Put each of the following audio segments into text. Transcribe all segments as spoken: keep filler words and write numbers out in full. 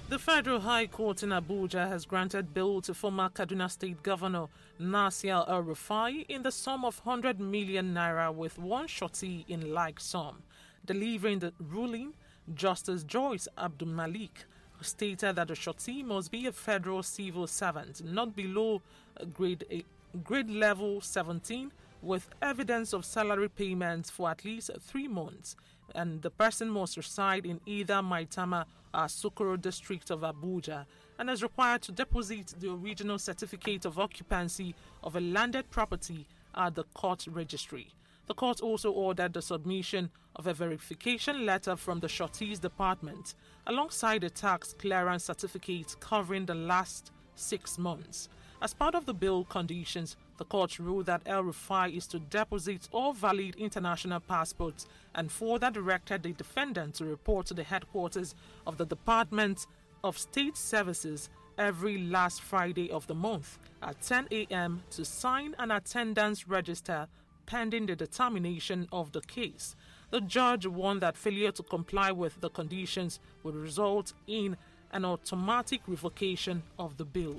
The Federal High Court in Abuja has granted bail to former Kaduna State Governor Nasir El-Rufai in the sum of one hundred million naira with one surety in like sum. Delivering the ruling, Justice Joyce Abdul Malik stated that the surety must be a federal civil servant, not below grade, grade level seventeen, with evidence of salary payments for at least three months, and the person must reside in either Maitama or Sokoro district of Abuja and is required to deposit the original certificate of occupancy of a landed property at the court registry. The court also ordered the submission of a verification letter from the surety's department alongside a tax clearance certificate covering the last six months. As part of the bill conditions, the court ruled that El-Rufai is to deposit all valid international passports and further directed the defendant to report to the headquarters of the Department of State Services every last Friday of the month at ten a.m. to sign an attendance register pending the determination of the case. The judge warned that failure to comply with the conditions would result in an automatic revocation of the bill.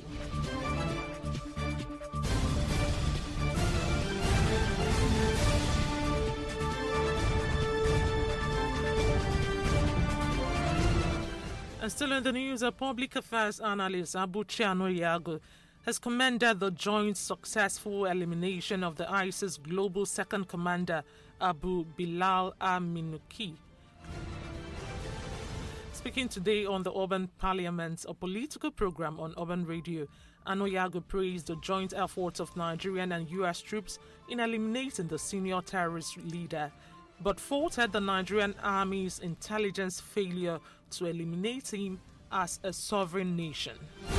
And still in the news, a public affairs analyst, Abuchi Anoyago, has commended the joint successful elimination of the ISIS global second commander, Abu Bilal al-Minuki. Speaking today on the Urban Parliament, a political program on Urban Radio, Anoyago praised the joint efforts of Nigerian and U S troops in eliminating the senior terrorist leader, but faulted the Nigerian Army's intelligence failure to eliminate him as a sovereign nation.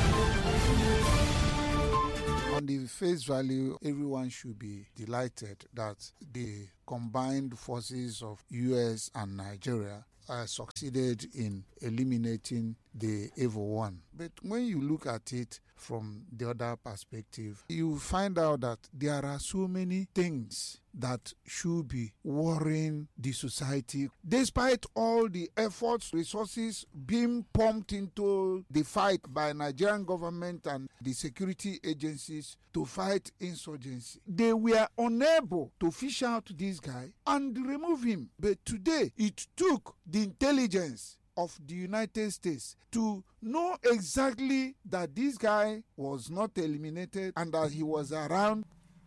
On the face value, everyone should be delighted that the combined forces of U S and Nigeria uh, succeeded in eliminating the evil one. But when you look at it from the other perspective, you find out that there are so many things that should be worrying the society. Despite all the efforts, resources being pumped into the fight by Nigerian government and the security agencies to fight insurgency, they were unable to fish out this guy and remove him. But today, it took the intelligence of the United States to know exactly that this guy was not eliminated and that he was around.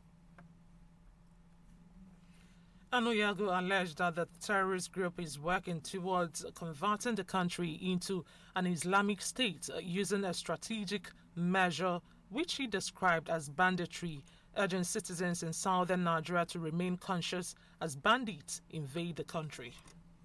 Anoyago alleged that the terrorist group is working towards converting the country into an Islamic state using a strategic measure which he described as banditry, urging citizens in southern Nigeria to remain conscious as bandits invade the country.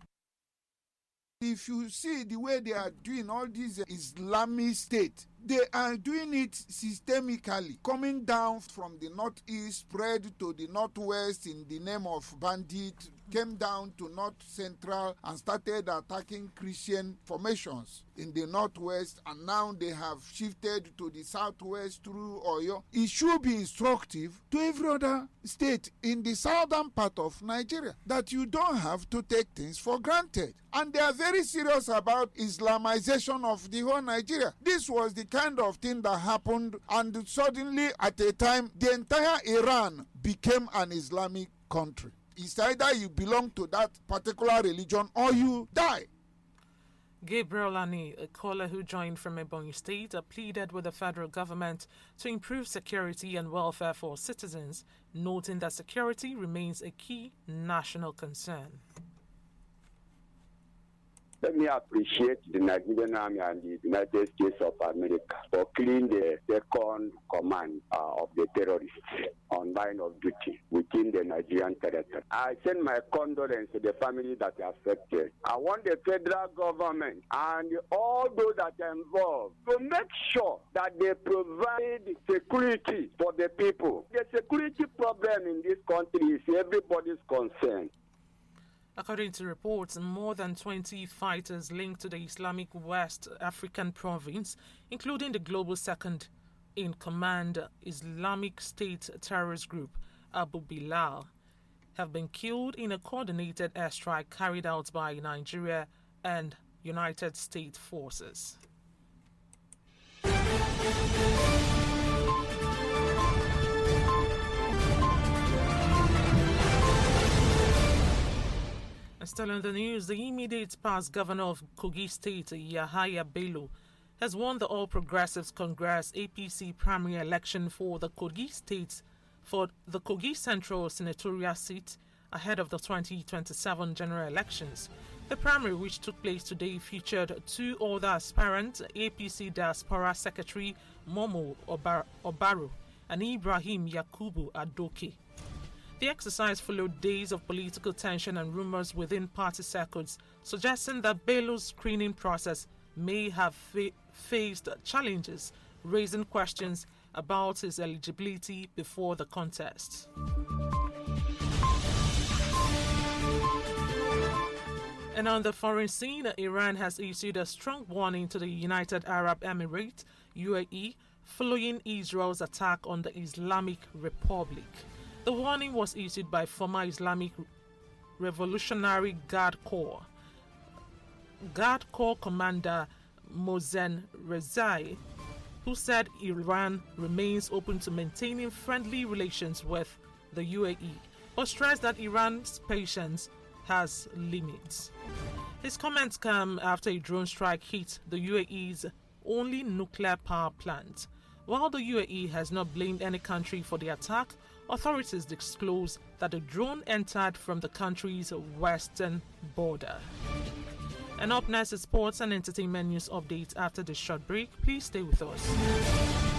If you see the way they are doing all this Islamic state, they are doing it systemically, coming down from the northeast, spread to the northwest in the name of bandit, came down to north central and started attacking Christian formations in the northwest, and now they have shifted to the southwest through Oyo. It should be instructive to every other state in the southern part of Nigeria that you don't have to take things for granted. And they are very serious about Islamization of the whole Nigeria. This was the kind of thing that happened, and suddenly at a time the entire Iran became an Islamic country. It's either you belong to that particular religion or you die. Gabriel Ani, a caller who joined from Ebonyi State, pleaded with the federal government to improve security and welfare for citizens, noting that security remains a key national concern. Let me appreciate the Nigerian Army and the United States of America for killing the second command uh, of the terrorists on line of duty within the Nigerian territory. I send my condolences to the family that are affected. I want the federal government and all those that are involved to make sure that they provide security for the people. The security problem in this country is everybody's concern. According to reports, more than twenty fighters linked to the Islamic West African province, including the global second-in-command Islamic State terrorist group, Abu Bilal, have been killed in a coordinated airstrike carried out by Nigeria and United States forces. Still in the news, the immediate past governor of Kogi State, Yahaya Bello, has won the All Progressives Congress A P C primary election for the Kogi State for the Kogi Central senatorial seat ahead of the twenty twenty-seven general elections. The primary, which took place today, featured two other aspirants, A P C Diaspora Secretary Momo Obar- Obaro and Ibrahim Yakubu Adoke. The exercise followed days of political tension and rumors within party circles, suggesting that Bello's screening process may have fa- faced challenges, raising questions about his eligibility before the contest. And on the foreign scene, Iran has issued a strong warning to the United Arab Emirates, U A E, following Israel's attack on the Islamic Republic. The warning was issued by former Islamic Revolutionary Guard Corps Guard Corps Commander Mohsen Rezai, who said Iran remains open to maintaining friendly relations with the U A E, but stressed that Iran's patience has limits. His comments come after a drone strike hit the U A E's only nuclear power plant. While the U A E has not blamed any country for the attack, authorities disclosed that the drone entered from the country's western border. And up next is sports and entertainment news updates after this short break. Please stay with us.